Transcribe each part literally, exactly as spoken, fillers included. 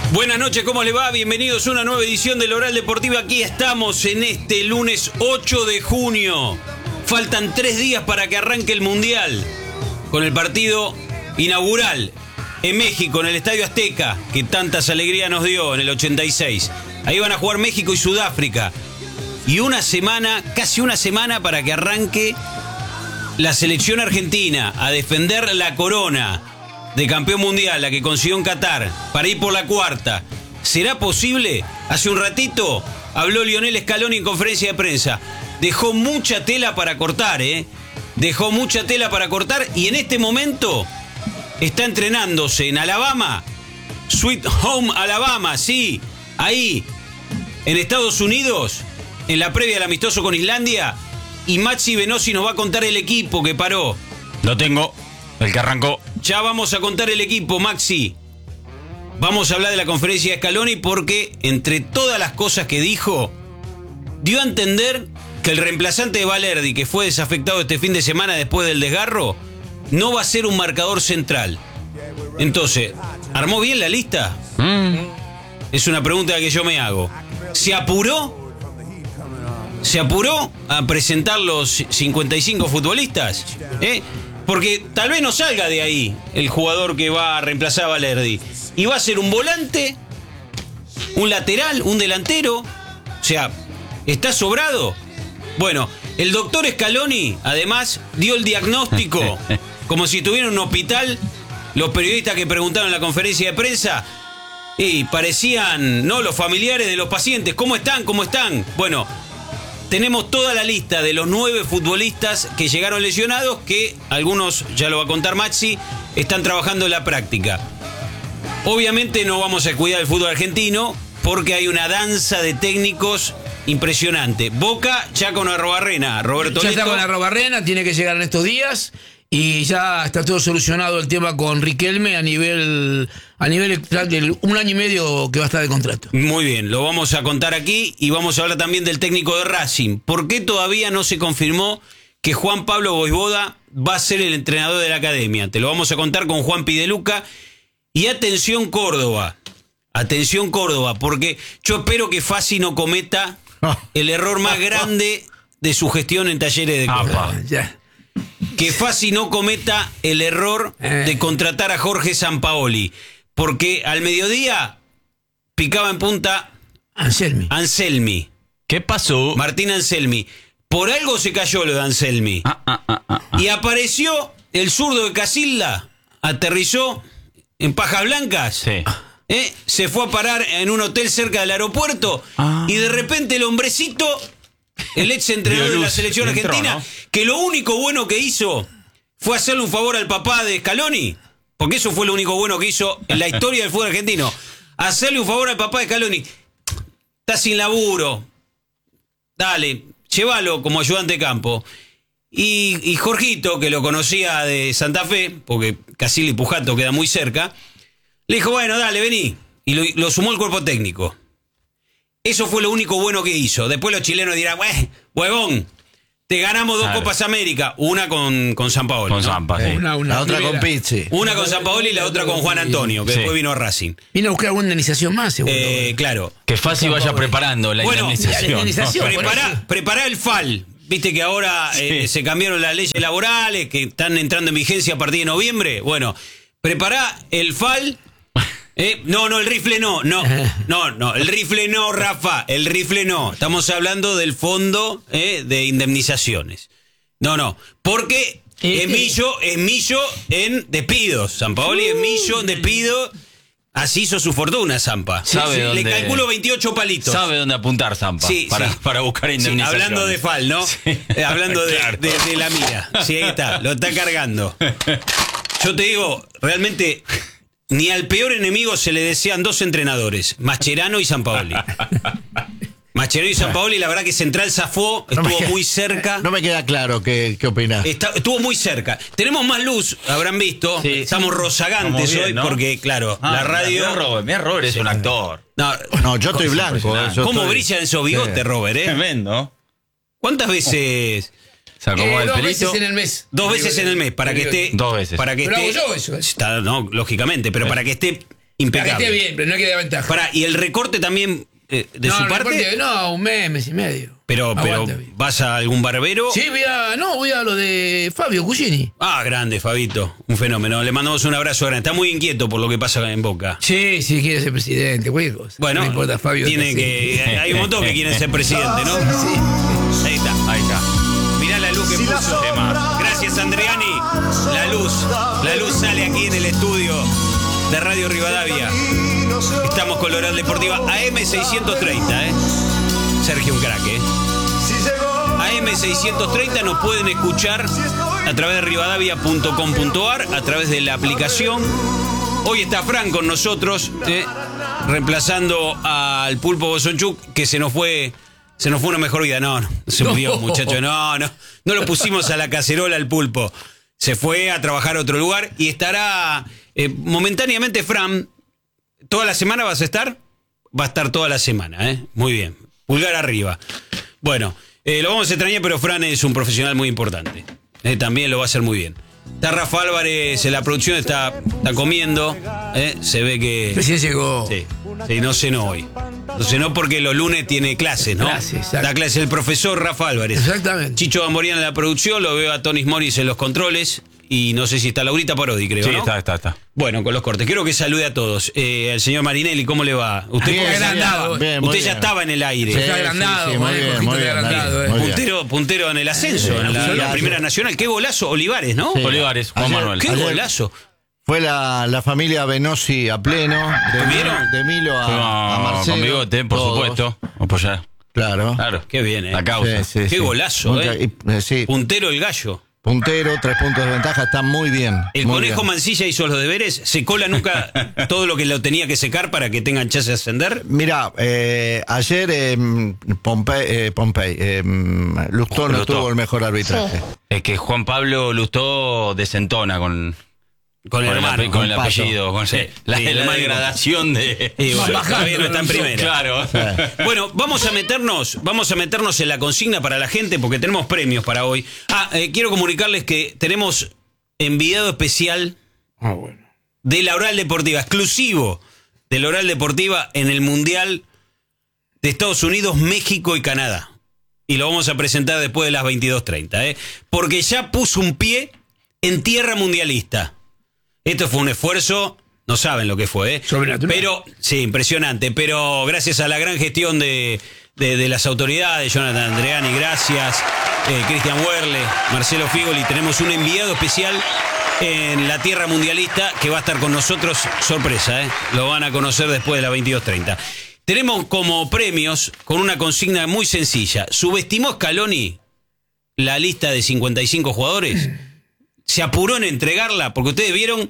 Buenas noches, ¿cómo le va? Bienvenidos a una nueva edición del Oral Deportiva. Aquí estamos en este lunes ocho de junio. Faltan tres días para que arranque el Mundial, con el partido inaugural en México, en el Estadio Azteca, que tantas alegrías nos dio en el ochenta y seis. Ahí van a jugar México y Sudáfrica. Y una semana, casi una semana para que arranque la selección argentina a defender la corona de campeón mundial, la que consiguió en Qatar, para ir por la cuarta. ¿Será posible? Hace un ratito habló Lionel Scaloni en conferencia de prensa. Dejó mucha tela para cortar, ¿eh? Dejó mucha tela para cortar y en este momento está entrenándose en Alabama. Sweet Home Alabama, sí. Ahí, en Estados Unidos, en la previa del amistoso con Islandia. Y Maxi Venosi nos va a contar el equipo que paró. Lo tengo, el que arrancó. Ya vamos a contar el equipo, Maxi. Vamos a hablar de la conferencia de Scaloni porque, entre todas las cosas que dijo, dio a entender que el reemplazante de Valerdi, que fue desafectado este fin de semana después del desgarro, no va a ser un marcador central. Entonces, ¿armó bien la lista? Mm. Es una pregunta que yo me hago. ¿Se apuró? ¿Se apuró a presentar los cincuenta y cinco futbolistas? ¿Eh? Porque tal vez no salga de ahí el jugador que va a reemplazar a Valerdi. Y va a ser un volante, un lateral, un delantero. O sea, ¿está sobrado? Bueno, el doctor Scaloni, además, dio el diagnóstico, como si estuviera en un hospital. Los periodistas que preguntaron en la conferencia de prensa, y parecían, ¿no?, los familiares de los pacientes. ¿Cómo están? ¿Cómo están? Bueno, tenemos toda la lista de los nueve futbolistas que llegaron lesionados, que algunos, ya lo va a contar Maxi, están trabajando en la práctica. Obviamente no vamos a cuidar el fútbol argentino porque hay una danza de técnicos impresionante. Boca ya con Arrobarrena, Roberto Ya Leto. está con Arrobarrena, tiene que llegar en estos días y ya está todo solucionado el tema con Riquelme a nivel a nivel del un año y medio que va a estar de contrato. Muy bien, lo vamos a contar aquí y vamos a hablar también del técnico de Racing. ¿Por qué todavía no se confirmó que Juan Pablo Vojvoda va a ser el entrenador de la academia? Te lo vamos a contar con Juan Pideluca. Y atención Córdoba, atención Córdoba, porque yo espero que Fassi no cometa el error más grande de su gestión en Talleres de Córdoba. Ah, ya. Que Fassi no cometa el error de contratar a Jorge Sampaoli, porque al mediodía picaba en punta Anselmi. Anselmi. ¿Qué pasó? Martín Anselmi. Por algo se cayó lo de Anselmi. Ah, ah, ah, ah, ah. Y apareció el zurdo de Casilda, aterrizó en Pajas Blancas. Sí. ¿Eh? Se fue a parar en un hotel cerca del aeropuerto. Ah. Y de repente el hombrecito, el ex entrenador de la selección entró, argentina, ¿no?, que lo único bueno que hizo fue hacerle un favor al papá de Scaloni, porque eso fue lo único bueno que hizo en la historia del fútbol argentino, hacerle un favor al papá de Scaloni. Está sin laburo, dale, llévalo como ayudante de campo. Y, y Jorgito, que lo conocía de Santa Fe, porque Casilda y Pujato queda muy cerca, le dijo, bueno, dale, vení. Y lo, lo sumó el cuerpo técnico. Eso fue lo único bueno que hizo. Después los chilenos dirán, huevón, te ganamos dos claro. Copas América. Una con, con Sampaoli. Con ¿no? Sampa, sí. Una, una, la otra primera. con Pizzi. Una con Sampaoli y la otra con Juan Antonio, que sí. Después vino a Racing. Vino a buscar alguna indemnización más, seguro. Eh, claro. Que Fassi vaya preparando la bueno, indemnización. La indemnización ¿no? Prepará, prepará el F A L. Viste que ahora sí. eh, se cambiaron las leyes laborales, que están entrando en vigencia a partir de noviembre. Bueno, prepará el F A L. Eh, no, no, el rifle no, no, no, no, el rifle no, Rafa, el rifle no. Estamos hablando del fondo eh, de indemnizaciones. No, no, porque eh, es millo, es millo en despidos. Sampaoli uh, es millo en despido. Así hizo su fortuna, Sampa. ¿Sabe sí, dónde, le calculo veintiocho palitos. Sabe dónde apuntar, Sampa, sí, para, sí. para buscar indemnización. Sí, hablando de F A L, ¿no? Sí. Eh, hablando claro. de, de, de la mía. Sí, ahí está, lo está cargando. Yo te digo, realmente, ni al peor enemigo se le desean dos entrenadores, Mascherano y Sampaoli. Mascherano y Sampaoli, la verdad que Central zafó, estuvo no queda, muy cerca. No me queda claro qué, qué opinás. Está, estuvo muy cerca. Tenemos más luz, habrán visto. Sí. Estamos rozagantes bien, hoy, ¿no? Porque, claro, ah, la radio. Mira, Robert es sí. un actor. No, no yo estoy blanco. Eh, yo ¿Cómo estoy... brillan esos bigotes, sí. Robert? ¿eh? Tremendo. ¿Cuántas veces? Se acomoda eh, el dos pelito. veces en el mes. Dos veces en el mes, para que esté. Dos veces. Para que pero esté. hago yo eso. ¿eh? Está, no, lógicamente, pero sí. para que esté impecable. Que esté bien, pero no hay que dar ventaja. Pará, y el recorte también eh, de no, su no, parte. recorte, no, un mes, mes y medio. Pero, pero Aguanta bien. ¿vas a algún barbero? Sí, voy a, no, voy a lo de Fabio Cugini. Ah, grande, Fabito. Un fenómeno. Le mandamos un abrazo grande. Está muy inquieto por lo que pasa en Boca. Sí, sí, quiere ser presidente, cualquier cosa. Bueno, no importa, Fabio. tiene está que, así. hay un montón que quieren ser presidente, ¿no? Sí. Ahí está. Ahí está. Mirá la luz que puso. Tema. Gracias, Andreani. La luz. La luz sale aquí en el estudio de Radio Rivadavia. Estamos con la Oral Deportiva A M seiscientos treinta, ¿eh? Sergio, un crack, ¿eh? A M seiscientos treinta nos pueden escuchar a través de rivadavia punto com punto ar, a través de la aplicación. Hoy está Fran con nosotros, ¿eh? reemplazando al Pulpo Bosonchuk, que se nos fue se nos fue una mejor vida. No, no se murió, No. muchacho. No, no, no lo pusimos a la cacerola al Pulpo. Se fue a trabajar a otro lugar y estará eh, momentáneamente. Fran, ¿toda la semana vas a estar? Va a estar toda la semana, ¿eh? Muy bien. Pulgar arriba. Bueno, eh, lo vamos a extrañar, pero Fran es un profesional muy importante. Eh, también lo va a hacer muy bien. Está Rafa Álvarez en la producción, está, está comiendo. Eh, se ve que... Recién llegó. Sí, sí, no cenó hoy. No cenó porque los lunes tiene clases, ¿no? Clases, exacto. Da clase el profesor Rafa Álvarez. Exactamente. Chicho Gamborian en la producción, lo veo a Tonis Morris en los controles. Y no sé si está Laurita Parodi, creo, Sí, ¿no? está, está, está. Bueno, con los cortes. Quiero que salude a todos. Eh, al señor Marinelli, ¿cómo le va? Usted, Bien, porque ya agrandado. estaba- Bien, muy usted ya bien. estaba en el aire. Sí, Está agrandado, sí, sí, muy eh, bien, Jorgito muy está bien, agrandado, eh. muy bien. Puntero, puntero en el ascenso, en la, sí, la sí. Primera Nacional. Qué golazo, Olivares, ¿no? Sí. Olivares, Juan Ayer- Manuel. Qué ayer golazo. Fue la, la familia Benossi a pleno. De, ¿Vieron? de Milo a, a Con, Marcelo. con bigote, por todos. supuesto. Apoyar. Claro. Claro. Qué bien, ¿eh? La causa. Sí, sí, Qué sí. golazo, Mucha- ¿eh? y- eh, sí. Puntero el gallo. Puntero, tres puntos de ventaja, está muy bien. El muy conejo bien. Mancilla hizo los deberes. Secó la nuca todo lo que lo tenía que secar para que tengan chance de ascender. Mira, eh, ayer eh, Pompey, eh, Pompey eh, Lustó no Lustó. tuvo el mejor arbitraje. Es que Juan Pablo Lustó desentona con, Con el con hermano. ape- con el con Pato. apellido, con Sí, la, sí, el la hermano. degradación de. Y bueno, bajando, todavía no está en no, primera. Claro. Bueno, vamos a meternos, vamos a meternos en la consigna para la gente porque tenemos premios para hoy. Ah, eh, quiero comunicarles que tenemos enviado especial Ah, bueno. de la Oral Deportiva, exclusivo de la Oral Deportiva en el Mundial de Estados Unidos, México y Canadá. Y lo vamos a presentar después de las veintidós treinta, ¿eh? Porque ya puso un pie en tierra mundialista. Esto fue un esfuerzo, no saben lo que fue, ¿eh? Sobrenatural. Pero, sí, impresionante, pero gracias a la gran gestión de, de, de las autoridades, Jonathan Andreani, gracias, eh, Cristian Werle, Marcelo Figoli, tenemos un enviado especial en la tierra mundialista que va a estar con nosotros, sorpresa, ¿eh? Lo van a conocer después de las veintidós treinta. Tenemos como premios, con una consigna muy sencilla, ¿subestimó Scaloni la lista de cincuenta y cinco jugadores? Se apuró en entregarla, porque ustedes vieron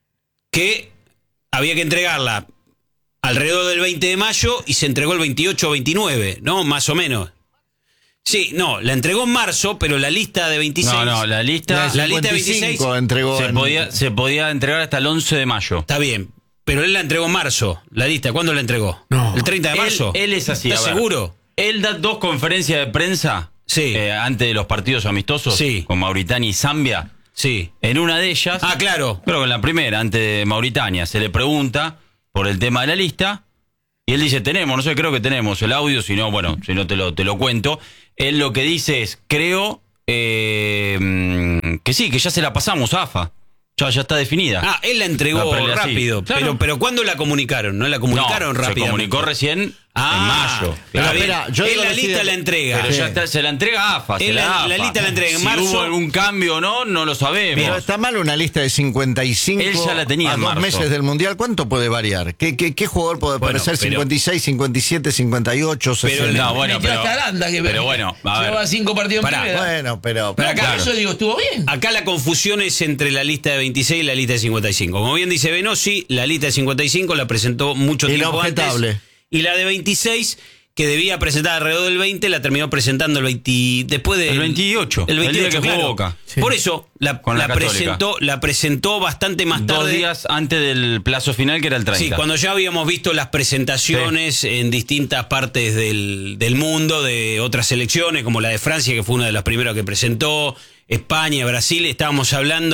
que había que entregarla alrededor del veinte de mayo y se entregó el veintiocho o veintinueve, ¿no? Más o menos. Sí, no, la entregó en marzo, pero la lista de veintiséis... No, no, la lista. La lista de cincuenta y cinco veintiséis entregó Se en- podía, se podía entregar hasta el once de mayo. Está bien, pero él la entregó en marzo, la lista. ¿Cuándo la entregó? No. ¿El treinta de Él- marzo? Él, es así. ¿Estás a ver. seguro? Él da dos conferencias de prensa Sí. eh, antes de los partidos amistosos Sí. con Mauritania y Zambia. Sí. En una de ellas, Ah, claro. creo que en la primera, antes de Mauritania, se le pregunta por el tema de la lista y él dice, tenemos, no sé, creo que tenemos el audio, si no, bueno, si no te lo, te lo cuento. Él lo que dice es, creo eh, mm, que sí, que ya se la pasamos a AFA. Ya, ya está definida. Ah, él la entregó La pelea, sí. rápido. Claro. Pero, pero ¿cuándo la comunicaron? ¿No la comunicaron no, rápido? se comunicó recién Ah, en mayo. pero Claro. bien. Espera, yo Él digo la lo lista siguiente. la entrega. Pero Sí. ya está, se la entrega a AFA. se Él la, la- da la AFA. lista la entrega en si marzo. hubo algún cambio o no, no lo sabemos. Pero está mal una lista de cincuenta y cinco Él ya la tenía a en dos marzo. meses del Mundial. ¿Cuánto puede variar? ¿Qué, qué, qué jugador puede Bueno, parecer pero- cincuenta y seis, cincuenta y siete, cincuenta y ocho, Pero sesenta? no, bueno, Metió pero, hasta Aranda, que pero bueno, a ver. llevaba cinco partidos en Pará, primera. Bueno, pero... Pero acá- Por eso digo, estuvo bien. Acá la confusión es entre la lista de veintiséis y la lista de cincuenta y cinco. Como bien dice Benossi, la lista de cincuenta y cinco la presentó mucho tiempo antes. Inobjetable. Y la de veintiséis, que debía presentar alrededor del veinte, la terminó presentando el veinte, después de El veintiocho, El el día veintiocho, que jugó claro. Boca. Sí. Por eso la, Con la la Católica. presentó, la presentó bastante más tarde. Dos días antes del plazo final, que era el treinta. Sí, cuando ya habíamos visto las presentaciones en distintas partes del, del mundo de otras selecciones, como la de Francia, que fue una de las primeras que presentó, España, Brasil, estábamos hablando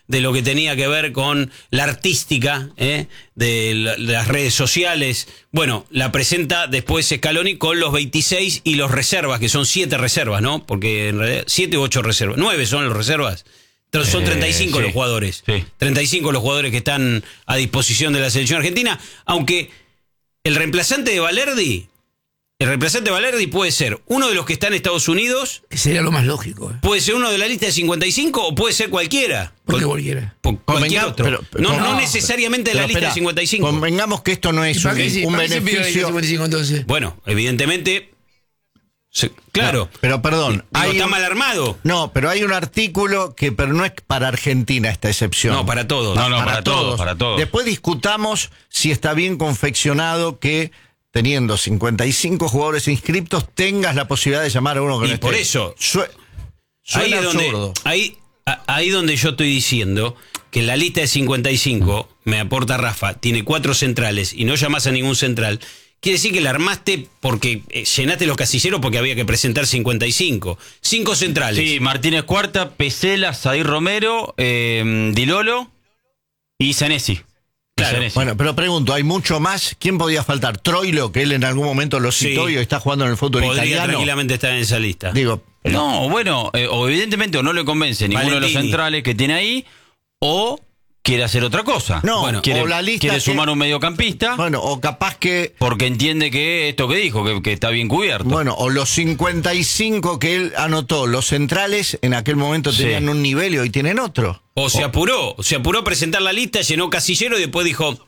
de lo que tenía que ver con la artística, ¿eh? de la, las redes sociales. Bueno, la presenta después Scaloni con los veintiséis y los reservas, que son siete reservas, ¿no? Porque en realidad siete u ocho reservas, nueve son los reservas. Entonces son treinta y cinco Eh, sí. los jugadores. Sí. treinta y cinco los jugadores que están a disposición de la selección argentina, aunque el reemplazante de Valerdi, el reemplazante de Valerdi puede ser uno de los que está en Estados Unidos, Que sería lo más lógico. ¿eh? puede ser uno de la lista de cincuenta y cinco o puede ser cualquiera. Porque Cual- cualquiera. po- cualquier Convenga- otro. pero- no, no, no, necesariamente de la Pero lista espera, de cincuenta y cinco. Convengamos que esto no es ¿Y para un, qué, sí, un para qué se pide la beneficio. cincuenta y cinco entonces? Bueno, evidentemente, se- claro, Pero perdón, digo, hay está un- mal armado. no, pero hay un artículo que pero no es para Argentina esta excepción. No, para todos. No, no, para todos, para todos. Después discutamos si está bien confeccionado que teniendo cincuenta y cinco jugadores inscriptos tengas la posibilidad de llamar a uno que Y no por esté. eso, Sue- Ahí suena es donde, absurdo. ahí, a- ahí donde yo estoy diciendo que la lista de cincuenta y cinco, me aporta Rafa, tiene cuatro centrales y no llamás a ningún central. Quiere decir que la armaste porque eh, llenaste los casilleros porque había que presentar cincuenta y cinco. Cinco centrales. Sí, Martínez Cuarta, Pesela, Sadir Romero, eh, Dilolo y Senesi. Claro, Senesi. Bueno, pero pregunto, ¿hay mucho más? ¿Quién podía faltar? Troilo, que él en algún momento lo citó Sí. y está jugando en el fútbol Podría italiano. tranquilamente estar en esa lista. Digo, No, bueno, eh, o evidentemente o no le convence ninguno de los Valentini. centrales que tiene ahí, o quiere hacer otra cosa. No, Bueno, quiere, o la lista quiere que- sumar un mediocampista, bueno, o capaz que porque entiende que esto que dijo, que, que está bien cubierto. Bueno, o los cincuenta y cinco que él anotó, los centrales en aquel momento Sí. tenían un nivel y hoy tienen otro. O se apuró, se apuró a presentar la lista, llenó casillero y después dijo,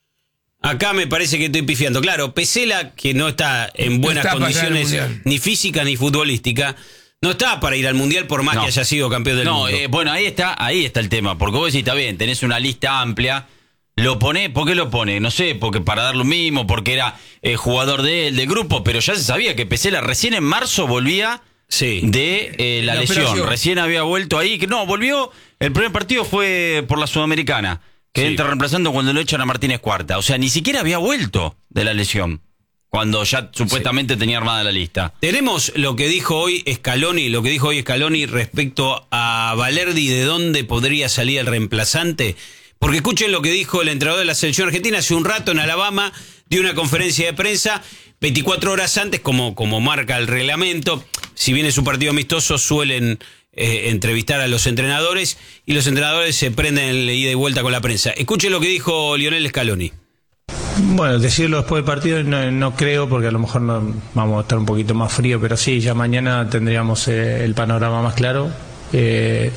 acá me parece que estoy pifiando. Claro, Pesela, que no está en buenas está para ir al condiciones Mundial. ni física ni futbolística, no está para ir al Mundial por más No. que haya sido campeón del No, mundo. eh, bueno, ahí está, ahí está el tema, porque vos decís, está bien, tenés una lista amplia, lo pone, ¿por qué lo pone? No sé, porque para dar lo mismo, porque era eh, jugador de él, del grupo, pero ya se sabía que Pesela recién en marzo volvía Sí. de eh, la, La lesión, operación. recién había vuelto ahí, que no, volvió, el primer partido fue por la Sudamericana, que Sí. entra reemplazando cuando lo echan a Martínez Cuarta, o sea, ni siquiera había vuelto de la lesión, cuando ya supuestamente tenía armada la lista. Tenemos lo que dijo hoy Scaloni, lo que dijo hoy Scaloni respecto a Valerdi, de dónde podría salir el reemplazante. Porque escuchen lo que dijo el entrenador de la selección argentina hace un rato en Alabama, dio una conferencia de prensa veinticuatro horas antes, como, como marca el reglamento. Si bien es un partido amistoso, suelen eh, entrevistar a los entrenadores y los entrenadores se prenden en la ida y vuelta con la prensa. Escuchen lo que dijo Lionel Scaloni. Bueno, decirlo después del partido no, no creo, porque a lo mejor no, vamos a estar un poquito más frío, pero sí, ya mañana tendríamos eh, el panorama más claro. Eh,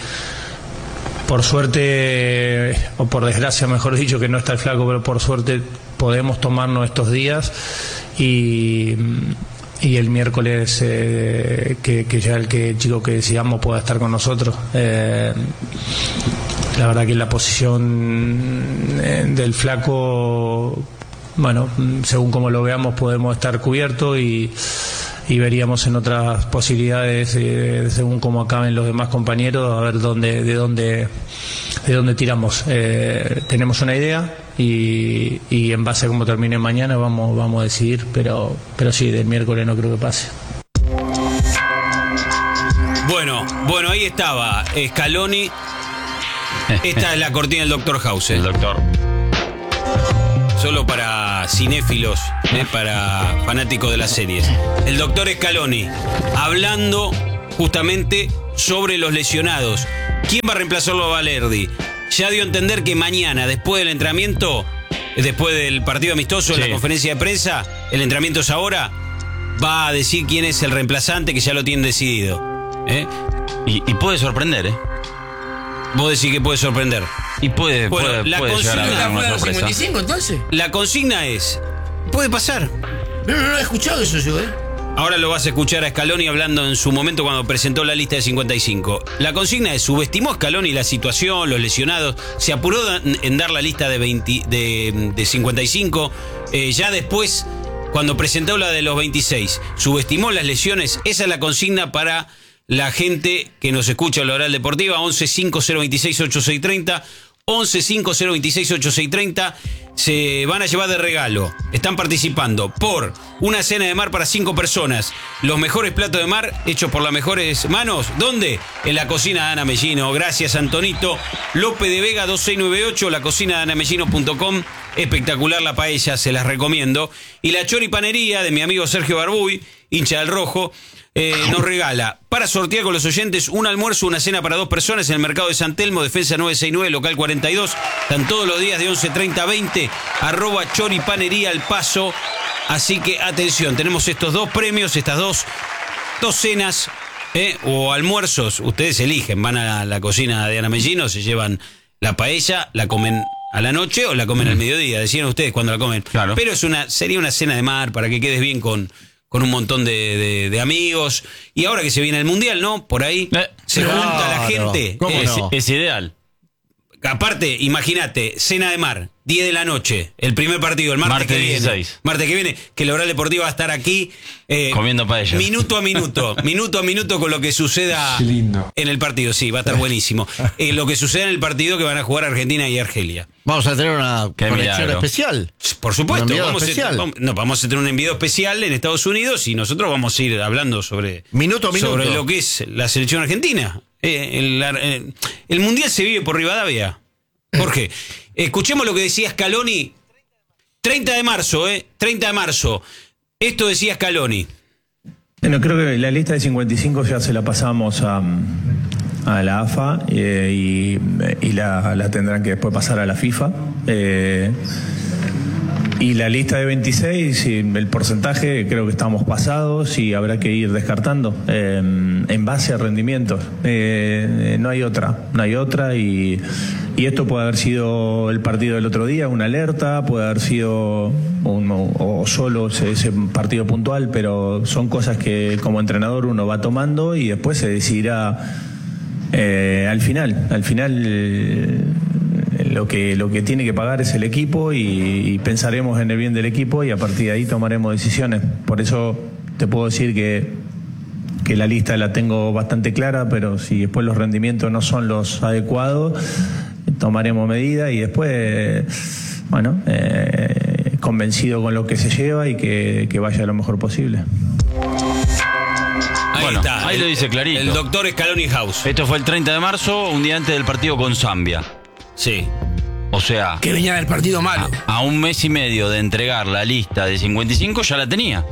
por suerte, o por desgracia mejor dicho, que no está el flaco, pero por suerte podemos tomarnos estos días y, y el miércoles eh, que, que ya el, que, el chico que decidamos pueda estar con nosotros. Eh, la verdad que la posición eh, del flaco, bueno, según como lo veamos podemos estar cubiertos y, y veríamos en otras posibilidades eh, según como acaben los demás compañeros a ver dónde de dónde de dónde tiramos. Eh, tenemos una idea y, y en base a cómo termine mañana vamos vamos a decidir, pero pero sí, del miércoles no creo que pase. Bueno, bueno, ahí estaba Scaloni. Esta es la cortina del doctor House. El doctor. Solo para cinéfilos, ¿eh? Para fanáticos de las series. El doctor Scaloni hablando justamente sobre los lesionados. ¿Quién va a reemplazarlo a Valerdi? Ya dio a entender que mañana, después del entrenamiento, después del partido amistoso, en Sí. la conferencia de prensa, el entrenamiento es ahora, va a decir quién es el reemplazante, que ya lo tienen decidido. ¿Eh? Y, y puede sorprender, ¿eh? Vos decís que puede sorprender. Y puede, Bueno, puede, la puede llegar a consigna dar ¿Está una fuera de los sorpresa. cincuenta y cinco entonces? La consigna es, puede pasar. No, no, no he escuchado eso yo, ¿eh? Ahora lo vas a escuchar a Scaloni hablando en su momento cuando presentó la lista de cincuenta y cinco. La consigna es, subestimó Scaloni la situación, los lesionados, se apuró en dar la lista de, veinte, de, de cincuenta y cinco, eh, ya después, cuando presentó la de los veintiséis, subestimó las lesiones. Esa es la consigna para la gente que nos escucha en la Oral Deportiva, once cinco cero veintiséis ochenta y seis treinta, once cinco cero veintiséis ochenta y seis treinta. se van a llevar de regalo, están participando por una cena de mar para cinco personas, los mejores platos de mar hechos por las mejores manos. ¿Dónde? En la cocina de Ana Mellino. Gracias, Antonito. López de Vega dos seis nueve ocho, la cocina de ana mellino punto com. Espectacular la paella, se las recomiendo. Y la choripanería de mi amigo Sergio Barbuy, hincha del Rojo, eh, nos regala para sortear con los oyentes un almuerzo, una cena para dos personas en el mercado de San Telmo, Defensa novecientos sesenta y nueve, local cuarenta y dos. Están todos los días de once treinta a veinte, arroba choripanería al paso. Así que atención, tenemos estos dos premios, estas dos, dos cenas eh, o almuerzos. Ustedes eligen, van a la cocina de Ana Mellino, se llevan la paella, la comen a la noche o la comen al mediodía. Decían ustedes cuando la comen. Claro. Pero es una, sería una cena de mar para que quedes bien con, con un montón de, de, de amigos. Y ahora que se viene el Mundial, ¿no? Por ahí Eh, se claro. junta la gente. ¿Cómo Eh, Es, no? es ideal. Aparte, imagínate, cena de mar, diez de la noche, el primer partido, el martes, Martes que viene. dieciséis. Martes que viene, que la Oral Deportiva va a estar aquí. eh, Comiendo paella. Minuto a minuto, minuto a minuto con lo que suceda en el partido. Sí, va a estar buenísimo. Eh, lo que suceda en el partido que van a jugar Argentina y Argelia. Vamos a tener una Qué conexión milagro. especial. Por supuesto, Un enviado vamos a, especial. vamos, no, vamos a tener un envío especial en Estados Unidos y nosotros vamos a ir hablando sobre, Minuto a minuto. sobre lo que es la selección argentina. Eh, el, eh, el Mundial se vive por Rivadavia. Jorge, escuchemos lo que decía Scaloni. treinta de marzo, ¿eh? treinta de marzo. Esto decía Scaloni. Bueno, creo que la lista de cincuenta y cinco ya se la pasamos a, a la A F A eh, y, y la, la tendrán que después pasar a la FIFA. Eh, y la lista de veintiséis, y el porcentaje creo que estamos pasados y habrá que ir descartando eh, en base a rendimientos. Eh, no hay otra, no hay otra y, y esto puede haber sido el partido del otro día, una alerta, puede haber sido un, o, o solo ese, ese partido puntual, pero son cosas que como entrenador uno va tomando y después se decidirá eh, al final. Al final eh, lo que, lo que tiene que pagar es el equipo y, y pensaremos en el bien del equipo y a partir de ahí tomaremos decisiones. Por eso te puedo decir que, que la lista la tengo bastante clara, pero si después los rendimientos no son los adecuados, tomaremos medidas y después, bueno, eh, convencido con lo que se lleva y que, que vaya lo mejor posible. Ahí Bueno, está. ahí el, lo dice clarito. El doctor Scaloni House. Esto fue el treinta de marzo, un día antes del partido con Zambia. Sí. O sea, Que venía del partido malo. a un mes y medio de entregar la lista de cincuenta y cinco ya la tenía.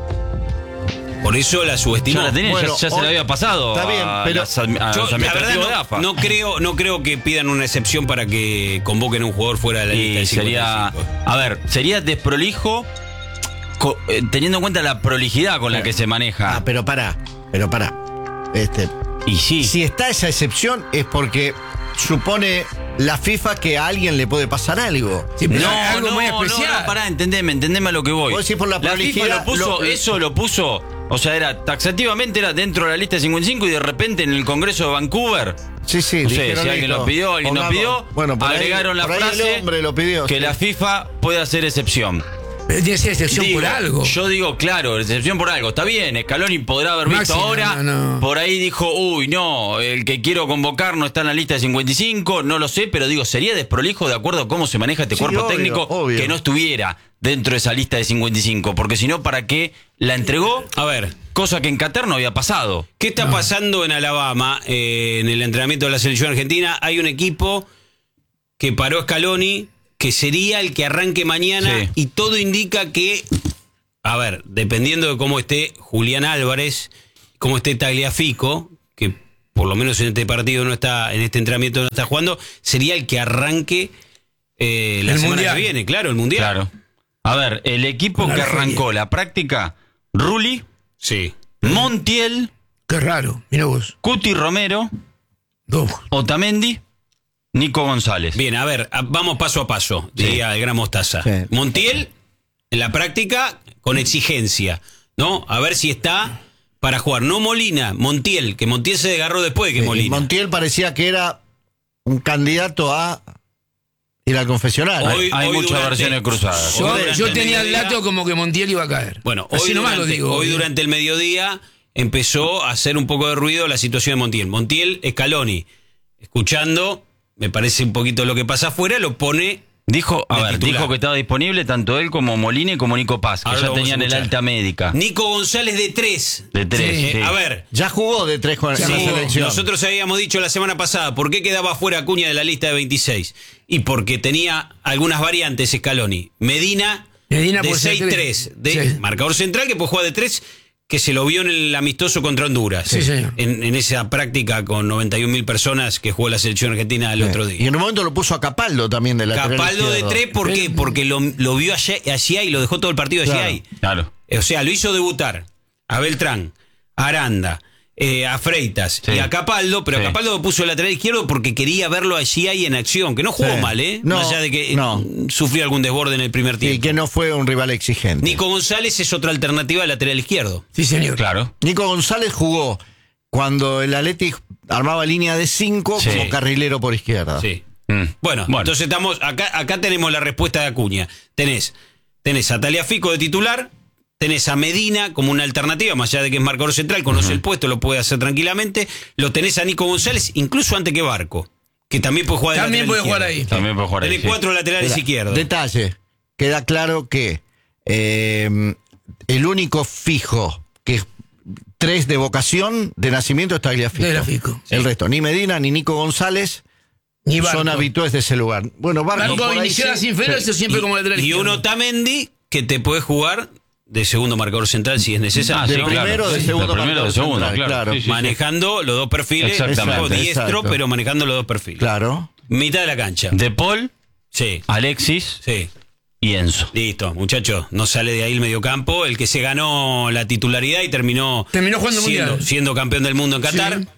Por eso la subestimó. Ya la tenía, Bueno, ya, ya se hoy- la había pasado Está bien, a, pero las admi- a Yo, los la verdad, administrativos de A F A. no, no creo, no creo que pidan una excepción para que convoquen a un jugador fuera de la lista. Y de sería, cincuenta y cinco. a ver, sería desprolijo co- eh, teniendo en cuenta la prolijidad con la que se maneja. Ah, pero pará, pero pará. Este, Y sí, si está esa excepción es porque supone la FIFA que a alguien le puede pasar algo. Sí, pero no, es algo no, muy no, especial. no, pará, entendeme, entendeme a lo que voy. Vos decís por la FIFA prolijidad, lo puso, lo- eso lo puso, o sea, era taxativamente era dentro de la lista de cincuenta y cinco y de repente en el Congreso de Vancouver, Sí, sí. no sé, dijeron si alguien listo, lo pidió, alguien lo pongamos- pidió, Bueno, por ahí- agregaron la por ahí frase el hombre lo pidió, que sí. la FIFA puede hacer excepción. Pero tiene que ser excepción Digo, por algo. Yo digo, claro, excepción por algo. Está bien, Scaloni podrá haber visto Maxi, ahora. no, no, no. Por ahí dijo, uy, no, el que quiero convocar no está en la lista de cincuenta y cinco, no lo sé, pero digo, sería desprolijo de acuerdo a cómo se maneja este Sí, cuerpo obvio, técnico obvio. que no estuviera dentro de esa lista de cincuenta y cinco, porque si no, ¿para qué la entregó? A ver, Cosa que en Qatar no había pasado. ¿qué está pasando en Alabama eh, en el entrenamiento de la selección argentina? Hay un equipo que paró Scaloni, que sería el que arranque mañana, Sí. y todo indica que, a ver, dependiendo de cómo esté Julián Álvarez, cómo esté Tagliafico, que por lo menos en este partido no está, en este entrenamiento no está jugando, sería el que arranque eh, la El semana Mundial. que viene, claro, el Mundial. Claro. A ver, el equipo Con que Argelia. arrancó la práctica, Rulli, Sí. Montiel, Qué raro. Mira vos. Cuti Romero, Dos. Otamendi, Nico González. Bien, a ver, a- vamos paso a paso, Sí. diría el gran Mostaza. Sí. Montiel, en la práctica, con exigencia, ¿no? A ver si está para jugar. No Molina, Montiel, que Montiel se desgarró después de que Sí, Molina. Montiel parecía que era un candidato a ir al confesionario. Hoy- Hay hoy muchas durante- versiones cruzadas. Hoy Yo, durante yo el tenía el mediodía- dato como que Montiel iba a caer. Bueno, hoy, Así nomás durante, lo digo. hoy durante el mediodía empezó a hacer un poco de ruido la situación de Montiel. Montiel, Scaloni, escuchando, me parece un poquito lo que pasa afuera, lo pone Dijo, a de ver, titular. dijo que estaba disponible tanto él como Molina y como Nico Paz, que Ahora lo ya vamos a tenían el escuchar. alta médica. Nico González de tres. De tres, Eh, sí. A ver, Ya jugó de tres con sí, en la selección. nosotros habíamos dicho la semana pasada, ¿por qué quedaba fuera Acuña de la lista de veintiséis? Y porque tenía algunas variantes Scaloni. Medina, Medina de puede ser seis tres, tres. de Sí. marcador central que puede jugar de tres, que se lo vio en el amistoso contra Honduras. Sí, señor. En, en esa práctica con noventa y un mil personas que jugó la selección argentina el otro Y día. en un momento lo puso a Capaldo también de lateral Capaldo de izquierdo. tres, ¿por qué? Porque lo, lo vio allá, allá y lo dejó todo el partido allá. Claro. Claro. O sea, lo hizo debutar a Beltrán, a Aranda, eh, a Freitas Sí. y a Capaldo, pero Sí. a Capaldo lo puso el lateral izquierdo porque quería verlo allí ahí en acción, que no jugó Sí. mal, ¿eh? No, Más allá de que eh, no. sufrió algún desborde en el primer Y tiempo. que no fue un rival exigente. Nico González es otra alternativa al lateral izquierdo. Sí, señor. Claro. Nico González jugó cuando el Athletic armaba línea de cinco Sí. como carrilero por izquierda. Sí. Mm. Bueno, Bueno. entonces estamos acá acá tenemos la respuesta de Acuña. Tenés tenés a Taliafico de titular, tenés a Medina como una alternativa, más allá de que es marcador central, conoce el puesto, lo puede hacer tranquilamente. Lo tenés a Nico González, incluso antes que Barco, que también puede jugar de También lateral puede jugar izquierdo. ahí. También puede jugar ahí. Tenés sí. cuatro laterales Mira, izquierdos. Detalle, queda claro que eh, el único fijo que es tres de vocación de nacimiento es Tagliafico. Tagliafico, sí. El resto, ni Medina ni Nico González Ni Barco. son habituales de ese lugar. Bueno, Barco, Barco por ahí inició las sí. inferiores Sí. siempre y, como lateral y izquierdo. un Otamendi que te puede jugar de segundo marcador central si es Ah, necesario. sí, de claro. primero, de Sí, segundo, de primero, de marcador segundo, central, claro. claro. Sí, sí, sí. manejando los dos perfiles, Exactamente. o diestro, Exacto. pero manejando los dos perfiles. Claro. Mitad de la cancha. De Paul, Sí, Alexis sí. y Enzo. Listo, muchachos, no sale de ahí el mediocampo. El que se ganó la titularidad y terminó, Terminó jugando el siendo, Mundial. siendo campeón del mundo en Qatar. Sí.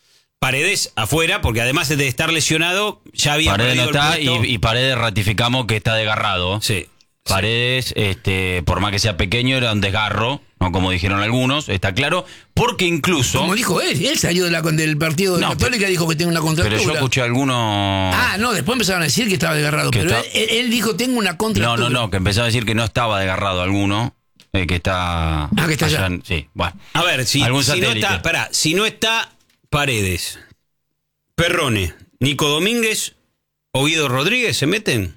Paredes afuera, porque además de estar lesionado, ya había Paredes no perdido el está puesto. y, y Paredes ratificamos que está desgarrado. Sí. Paredes, este, por más que sea pequeño, era un desgarro, no como dijeron algunos, está claro, porque incluso. Como dijo él, él salió de la, del partido de No, Católica y dijo que tenía una Pero contractura. yo escuché a algunos. Ah, no, después empezaron a decir que estaba desgarrado. Que Pero está- él, él dijo, tengo una No, contractura. no, no, que empezaba a decir que no estaba desgarrado alguno, eh, que está. Ah, que está allá allá. en- Sí, bueno. A ver, si, Algún si no satélite. está, pará, si no está Paredes, Perrone, Nico Domínguez, Ovidio Rodríguez, ¿se meten?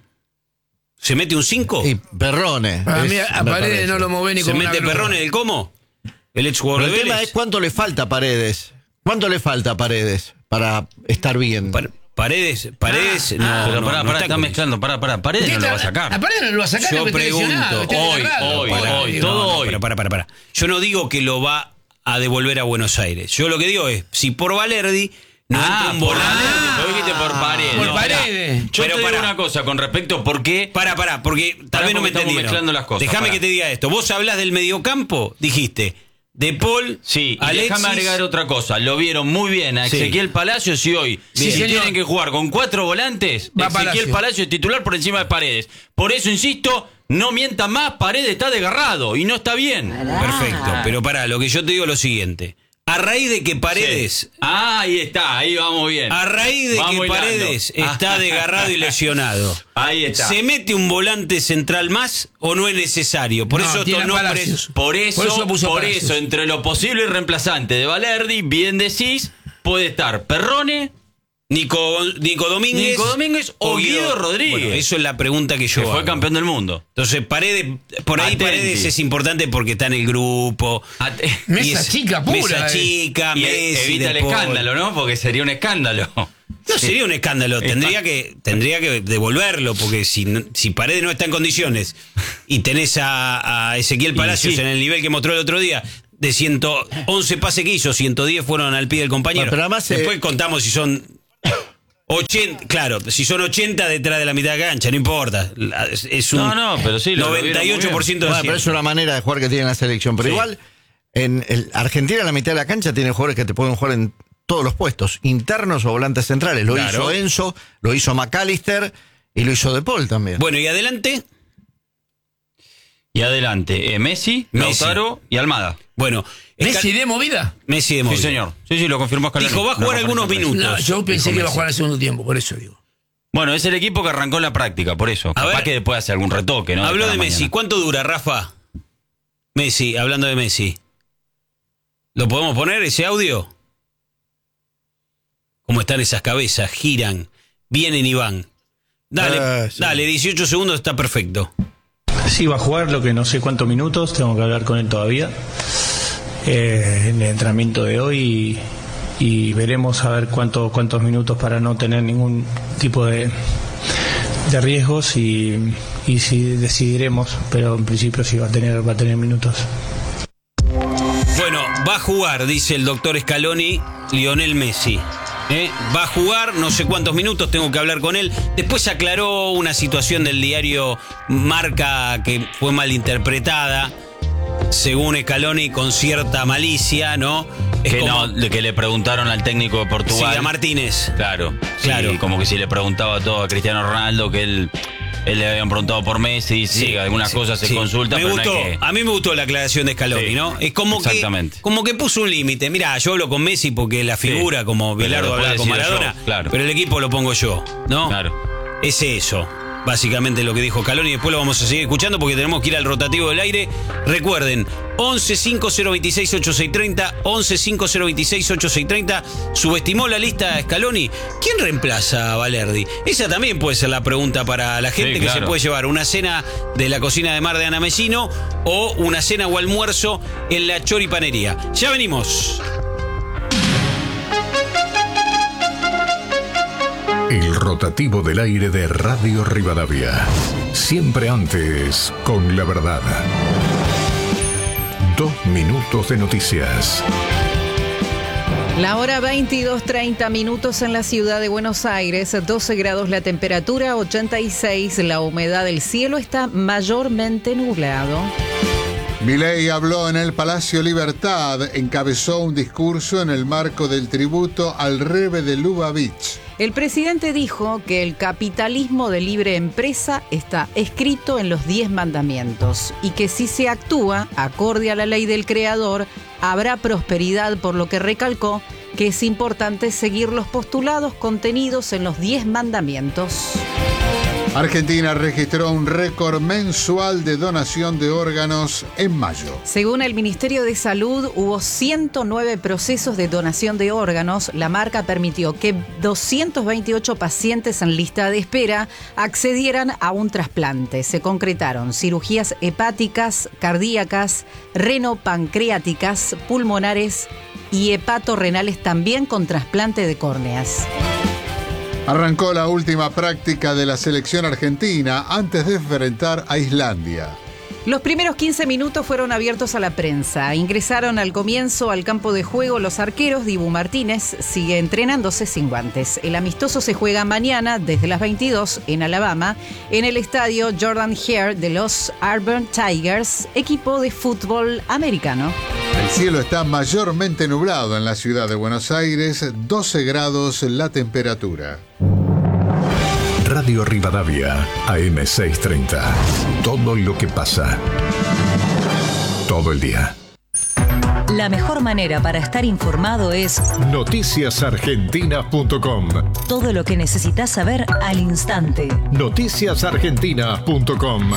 ¿Se mete un cinco? Y Perrone. Para es- mí, a me Paredes parece. no lo mueve ni ¿Se con una mete grúa. Perrone del cómo? El ex jugador Pero de el tema Vélez. es cuánto le falta a Paredes. ¿Cuánto le falta a Paredes para estar bien? Pa- Paredes, Paredes, no, Ah, Pero no, pará, no pará, está está con- mezclando, pará, pará, Paredes ¿Qué no lo va a está- sacar. A Paredes no lo va a sacar. Yo porque está pregunto, lesionado, está hoy, desgarrado. hoy, Pará, hoy, digo, todo No, hoy. Pero para, para, para. Yo no digo que lo va a devolver a Buenos Aires. Yo lo que digo es, si por Valerdi no Ah, entra un por volante. Paredes, vos dijiste por Paredes. Por No, pará. Paredes. Yo Pero te digo pará. una cosa con respecto a por qué. Para, para, porque tal Pará, vez no me porque estamos entendieron. mezclando las cosas, Déjame pará. que te diga esto. Vos hablás del mediocampo, dijiste, De Paul, Sí, y Alexis. déjame agregar otra cosa. Lo vieron muy bien a Sí. Ezequiel Palacios y hoy, Sí, si señor. tienen que jugar con cuatro volantes, Va Ezequiel Palacios. Palacios es titular por encima de Paredes. Por eso, insisto, no mientan más, Paredes está desgarrado y no está bien. Perfecto, pero para, lo que yo te digo es lo siguiente. A raíz de que Paredes, Ah, ahí está, ahí vamos bien. a raíz de Vamos que hilando. Paredes está Ah. desgarrado y lesionado, Ahí está. ¿se mete un volante central más o no es necesario? Por No, eso tiene estos a nombres. Palacios. Por eso, Por por eso eso, puso Palacios. entre lo posible y reemplazante de Valerdi, bien decís, puede estar Perrone, Nico, Nico Domínguez. Nico Domínguez o Guido Rodríguez. Bueno, eso es la pregunta que yo que fue hago. campeón del mundo. Entonces, Paredes, por ahí Atenti. Paredes es importante porque está en el grupo. At- Mesa Y es- chica pura, Mesa eh. chica, y Messi, evita el De Paul. escándalo, ¿no? Porque sería un escándalo. No sería un escándalo, tendría que, tendría que devolverlo, porque si, no- si Paredes no está en condiciones y tenés a, a Ezequiel Y Palacios sí. en el nivel que mostró el otro día, de ciento once pases que hizo, ciento diez fueron al pie del compañero. Bueno, pero además, eh, Después contamos si son ochenta, claro, si son ochenta detrás de la mitad de la cancha, no importa. La- Es, es un No, no, pero sí, lo- lo vieron noventa y ocho por ciento de Bueno, pero es acierto. una manera de jugar que tiene la selección. Pero Sí. igual, en el Argentina, la mitad de la cancha tiene jugadores que te pueden jugar en todos los puestos, internos o volantes centrales. Lo Claro. hizo Enzo, lo hizo McAllister y lo hizo De Paul también. Bueno, y adelante, Y adelante, eh, Messi, Messi. Lautaro y Almada. bueno, ¿Messi Escal- de movida? Messi de Sí, Movida. señor. Sí, sí, lo confirmó Scaloni. Dijo, va a La jugar algunos conferencia de prensa. minutos. No, yo pensé Dijo que iba a Messi. jugar en el segundo tiempo, por eso digo. Bueno, es el equipo que arrancó en la práctica, por eso. Capaz ver. que después hace algún retoque, ¿no? Habló cara de a Messi. mañana. ¿Cuánto dura, Rafa? Messi, hablando de Messi. ¿Lo podemos poner ese audio? ¿Cómo están esas cabezas? Giran, vienen y van. Dale, Ah, sí. dale, dieciocho segundos está perfecto. Sí, va a jugar, lo que no sé cuántos minutos, tengo que hablar con él todavía eh, en el entrenamiento de hoy y, y veremos a ver cuánto, cuántos minutos para no tener ningún tipo de, de riesgos y, y si decidiremos, pero en principio sí va a tener, va a tener minutos. Bueno, va a jugar, dice el doctor Scaloni, Lionel Messi. ¿Eh? Va a jugar, no sé cuántos minutos, tengo que hablar con él. Después aclaró una situación del diario Marca que fue malinterpretada, según Scaloni, con cierta malicia, ¿no? Es Que, como, no, de que le preguntaron al técnico de Portugal. Sí, a Martínez. Claro, Claro. sí, como que si le preguntaba todo a Cristiano Ronaldo, que él, él le habían preguntado por Messi, sí, Sí, algunas sí, cosas se sí. consultan, Me pero gustó, no hay que... a mí me gustó la aclaración de Scaloni, Sí, ¿no? Es como que, exactamente. como que puso un límite. Mirá, yo hablo con Messi porque la figura, Sí, como pero Bilardo lo puedo hablaba con decir yo, Maradona, claro. pero el equipo lo pongo yo, ¿no? Claro. Es eso, básicamente lo que dijo Scaloni. Después lo vamos a seguir escuchando porque tenemos que ir al rotativo del aire. Recuerden, once cinco cero veintiséis ochenta y seis treinta, once cinco cero veintiséis ochenta y seis treinta. Subestimó la lista Scaloni. ¿Quién reemplaza a Valerdi? Esa también puede ser la pregunta para la gente, Sí, que claro. se puede llevar una cena de la cocina de mar de Ana Mesino o una cena o almuerzo en la choripanería. Ya venimos. El rotativo del aire de Radio Rivadavia. Siempre antes con la verdad. Dos minutos de noticias. La hora veintidós treinta minutos en la ciudad de Buenos Aires, doce grados la temperatura, ochenta y seis la humedad del cielo, está mayormente nublado. Milei habló en el Palacio Libertad, encabezó un discurso en el marco del tributo al Rebbe de Lubavitch. El presidente dijo que el capitalismo de libre empresa está escrito en los diez mandamientos y que si se actúa acorde a la ley del creador, habrá prosperidad, por lo que recalcó que es importante seguir los postulados contenidos en los diez mandamientos. Argentina registró un récord mensual de donación de órganos en mayo. Según el Ministerio de Salud, hubo ciento nueve procesos de donación de órganos. La marca permitió que doscientos veintiocho pacientes en lista de espera accedieran a un trasplante. Se concretaron cirugías hepáticas, cardíacas, renopancreáticas, pulmonares y hepatorrenales, también con trasplante de córneas. Arrancó la última práctica de la selección argentina antes de enfrentar a Islandia. Los primeros quince minutos fueron abiertos a la prensa. Ingresaron al comienzo al campo de juego los arqueros. Dibu Martínez sigue entrenándose sin guantes. El amistoso se juega mañana desde las veintidós en Alabama, en el estadio Jordan Hare de los Auburn Tigers, equipo de fútbol americano. El cielo está mayormente nublado en la ciudad de Buenos Aires, doce grados la temperatura. Radio Rivadavia, A M seiscientos treinta. Todo lo que pasa. Todo el día. La mejor manera para estar informado es noticias argentinas punto com. todo lo que necesitas saber al instante. noticias argentinas punto com.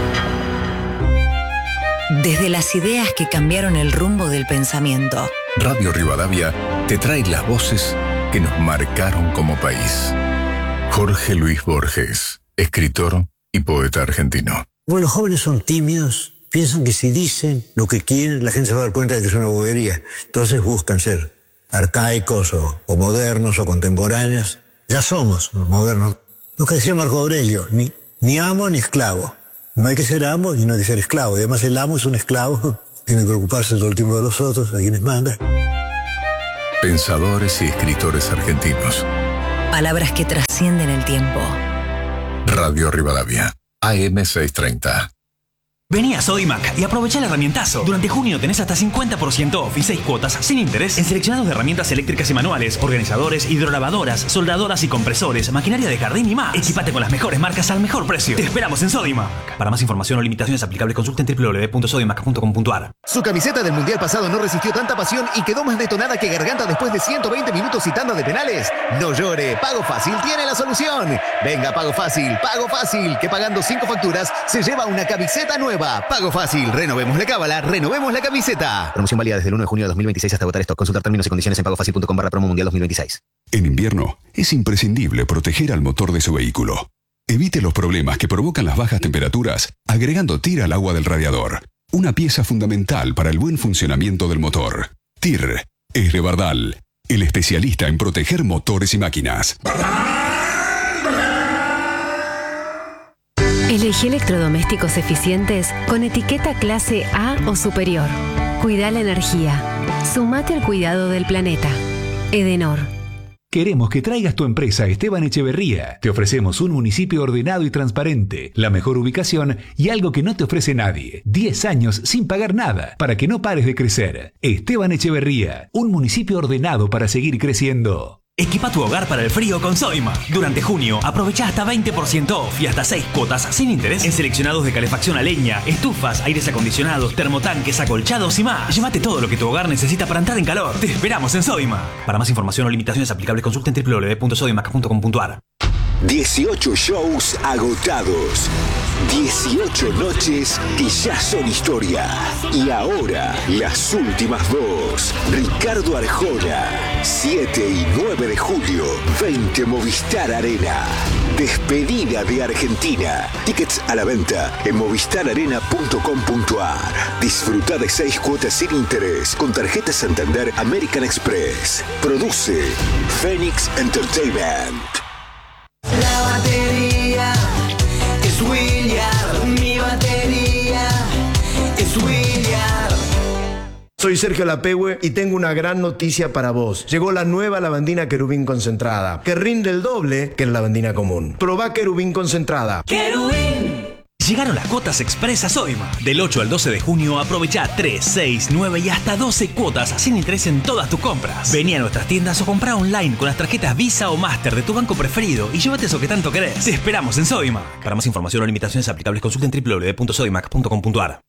Desde las ideas que cambiaron el rumbo del pensamiento. Radio Rivadavia te trae las voces que nos marcaron como país. Jorge Luis Borges, escritor y poeta argentino. Bueno, los jóvenes son tímidos, piensan que si dicen lo que quieren, la gente se va a dar cuenta de que es una bobería. Entonces buscan ser arcaicos o, o modernos o contemporáneos. Ya somos modernos. Lo que decía Marco Aurelio, ni, ni amo ni esclavo. No hay que ser amo y no hay que ser esclavo. Y además el amo es un esclavo, tiene que preocuparse todo el tiempo de los otros, a quienes manda. Pensadores y escritores argentinos. Palabras que trascienden el tiempo. Radio Rivadavia, A M seiscientos treinta. Vení a Sodimac y aprovecha el herramientazo. Durante junio tenés hasta cincuenta por ciento off y seis cuotas sin interés en seleccionados de herramientas eléctricas y manuales, organizadores, hidrolavadoras, soldadoras y compresores, maquinaria de jardín y más. Equipate con las mejores marcas al mejor precio. Te esperamos en Sodimac. Para más información o limitaciones aplicables, consulten doble u doble u doble u punto sodimac punto com punto a r. Su camiseta del Mundial pasado no resistió tanta pasión y quedó más detonada que Garganta después de ciento veinte minutos y tanda de penales. No llore, Pago Fácil tiene la solución. Venga, Pago Fácil, Pago Fácil, que pagando cinco facturas se lleva una camiseta nueva. Pago Fácil, renovemos la cábala, renovemos la camiseta. Promoción válida desde el uno de junio de dos mil veintiséis hasta agotar stock. Consultar términos y condiciones en pagofacil punto com barra promo mundial dos mil veintiséis. En invierno es imprescindible proteger al motor de su vehículo. Evite los problemas que provocan las bajas temperaturas agregando T I R al agua del radiador. Una pieza fundamental para el buen funcionamiento del motor. T I R es de Bardal, el especialista en proteger motores y máquinas. Elegí electrodomésticos eficientes con etiqueta clase A o superior. Cuida la energía. Sumate al cuidado del planeta. Edenor. Queremos que traigas tu empresa a Esteban Echeverría. Te ofrecemos un municipio ordenado y transparente, la mejor ubicación y algo que no te ofrece nadie. diez años sin pagar nada para que no pares de crecer. Esteban Echeverría, un municipio ordenado para seguir creciendo. Equipa tu hogar para el frío con Sodimac. Durante junio, aprovecha hasta veinte por ciento off y hasta seis cuotas sin interés en seleccionados de calefacción a leña, estufas, aires acondicionados, termotanques, acolchados y más. Llévate todo lo que tu hogar necesita para entrar en calor. Te esperamos en Sodimac. Para más información o limitaciones aplicables, consulta en doble u doble u doble u punto sodimac punto com punto a r. dieciocho shows agotados. dieciocho noches que ya son historia. Y ahora, las últimas dos. Ricardo Arjona, siete y nueve de julio, veinte Movistar Arena. Despedida de Argentina. Tickets a la venta en movistar arena punto com punto a r. Disfruta de seis cuotas sin interés con tarjeta Santander American Express. Produce Phoenix Entertainment. La batería es William, mi batería es William. Soy Sergio Lapehue y tengo una gran noticia para vos. Llegó la nueva lavandina Querubín concentrada, que rinde el doble que la lavandina común. Probá Querubín concentrada. ¡Querubín! Llegaron las cuotas express a Sodimac. Del ocho al doce de junio aprovecha tres, seis, nueve y hasta doce cuotas sin interés en todas tus compras. Vení a nuestras tiendas o comprá online con las tarjetas Visa o Master de tu banco preferido y llévate eso que tanto querés. Te esperamos en Sodimac. Para más información o limitaciones aplicables, consulta en doble u doble u doble u punto sodimac punto com punto a r.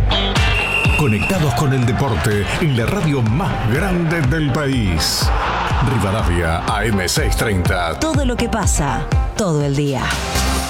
Conectados con el deporte en la radio más grande del país. Rivadavia A M seiscientos treinta. Todo lo que pasa, todo el día.